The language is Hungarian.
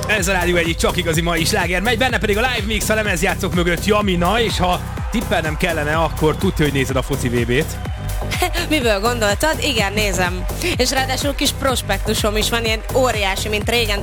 Ez a rádió egyik csak igazi mai sláger megy, benne pedig a live mix a lemezjátszók mögött Jamina, és ha tippelnem kellene, akkor tudja, hogy nézed a foci VB-t. Miből gondoltad? Igen, nézem. És ráadásul kis prospektusom is van, ilyen óriási, mint régen